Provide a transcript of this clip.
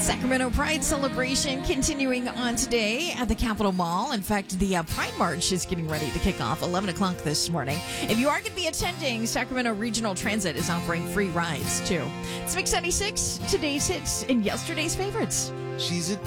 Sacramento Pride celebration continuing on today at the Capitol Mall. In fact, the Pride March is getting ready to kick off 11 o'clock this morning. If you are going to be attending, Sacramento Regional Transit is offering free rides, too. It's Mix 96, today's hits, and yesterday's favorites. She's a